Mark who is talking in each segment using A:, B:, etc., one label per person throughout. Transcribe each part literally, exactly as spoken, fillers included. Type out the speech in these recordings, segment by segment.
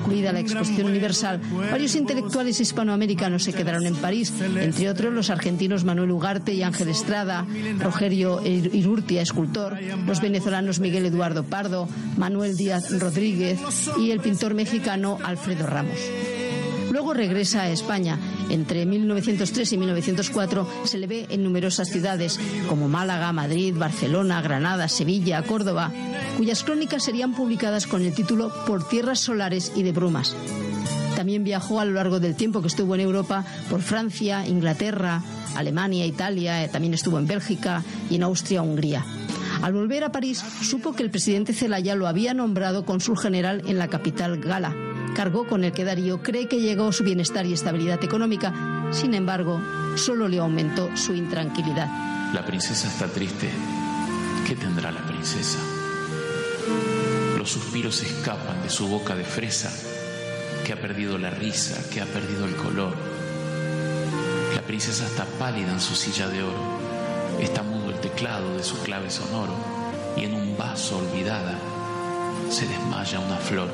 A: concluida la Exposición Universal, varios intelectuales hispanoamericanos se quedaron en París, entre otros los argentinos Manuel Ugarte y Ángel Estrada, Rogerio Irurtia, escultor, los venezolanos Miguel Eduardo Pardo, Manuel Díaz Rodríguez y el pintor mexicano Alfredo Ramos. Luego regresa a España. Entre mil novecientos tres y mil novecientos cuatro se le ve en numerosas ciudades como Málaga, Madrid, Barcelona, Granada, Sevilla, Córdoba, cuyas crónicas serían publicadas con el título Por tierras solares y de brumas. También viajó a lo largo del tiempo que estuvo en Europa por Francia, Inglaterra, Alemania, Italia, también estuvo en Bélgica y en Austria, Hungría. Al volver a París, supo que el presidente Zelaya lo había nombrado cónsul general en la capital gala, cargo con el que Darío cree que llegó su bienestar y estabilidad económica. Sin embargo, solo le aumentó su intranquilidad.
B: La princesa está triste. ¿Qué tendrá la princesa? Los suspiros escapan de su boca de fresa, que ha perdido la risa, que ha perdido el color. La princesa está pálida en su silla de oro. Está mudo el teclado de su clave sonoro, y en un vaso olvidada se desmaya una flor.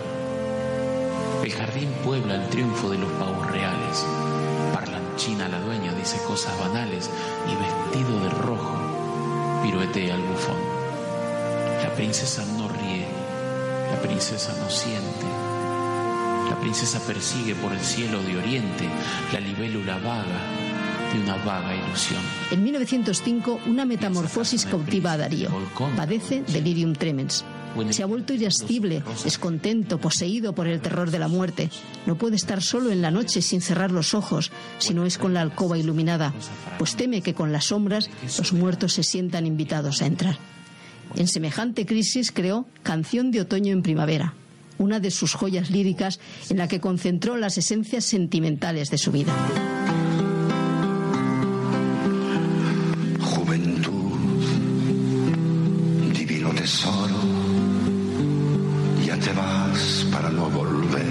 B: El jardín puebla el triunfo de los pavos reales. Parlanchina la dueña dice cosas banales y vestido de rojo piruetea el bufón. La princesa no ríe, la princesa no siente. La princesa persigue por el cielo de oriente la libélula vaga de una vaga ilusión.
A: En mil novecientos cinco, una metamorfosis cautiva a Darío. Padece delirium tremens. Se ha vuelto irascible, descontento, poseído por el terror de la muerte. No puede estar solo en la noche sin cerrar los ojos, si no es con la alcoba iluminada, pues teme que con las sombras los muertos se sientan invitados a entrar. En semejante crisis creó Canción de otoño en primavera, una de sus joyas líricas en la que concentró las esencias sentimentales de su vida.
C: Juventud, divino tesoro, ya te vas para no volver.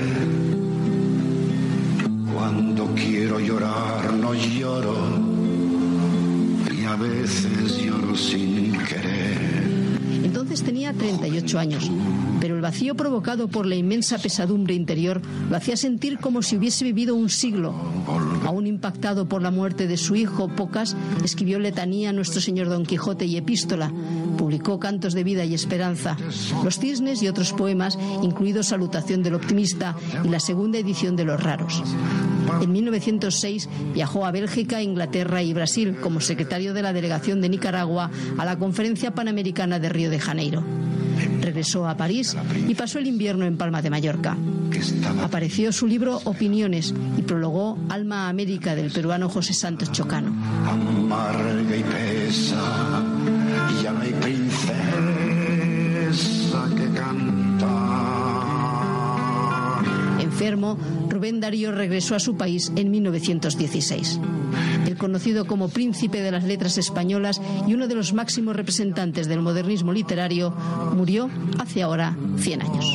C: Cuando quiero llorar no lloro, y a veces lloro sin querer.
A: Entonces tenía treinta y ocho años, pero el vacío provocado por la inmensa pesadumbre interior lo hacía sentir como si hubiese vivido un siglo. Aún impactado por la muerte de su hijo, Pocas escribió letanía a Nuestro Señor Don Quijote y epístola. Publicó Cantos de vida y esperanza, Los cisnes y otros poemas, incluidos Salutación del optimista y la segunda edición de Los raros. En mil novecientos seis viajó a Bélgica, Inglaterra y Brasil como secretario de la delegación de Nicaragua a la Conferencia Panamericana de Río de Janeiro. Regresó a París y pasó el invierno en Palma de Mallorca. Apareció su libro Opiniones y prologó Alma América del peruano José Santos Chocano.
C: Amarga y pesa, y ya no hay princesa que canta.
A: Enfermo, Rubén Darío regresó a su país en mil novecientos dieciséis. El conocido como príncipe de las letras españolas y uno de los máximos representantes del modernismo literario, murió hace ahora cien años.